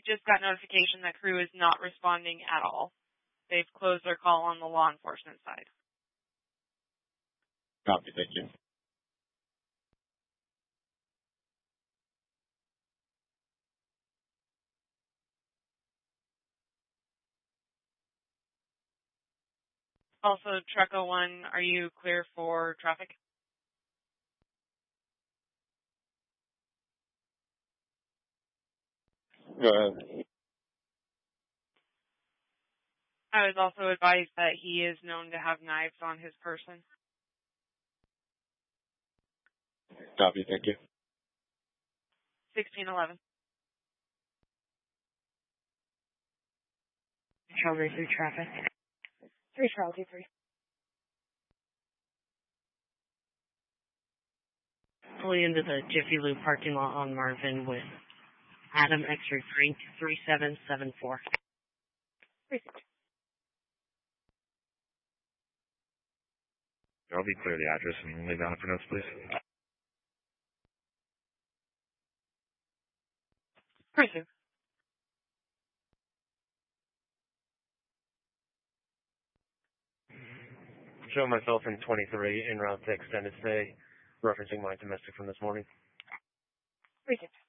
just got notification that crew is not responding at all. They've closed their call on the law enforcement side. Copy, thank you. Also, Truck 01, are you clear for traffic? Go ahead. I was also advised that he is known to have knives on his person. Copy, thank you. 1611. Calgary through traffic. 3 Charles, 3. Pulling into the Jiffy Lube parking lot on Marvin with Adam X-ray 3774. I'll be clear the address and lay down for notes, please. Pursue. Showing myself in 23 en route to extended stay, referencing my domestic from this morning. Precinct.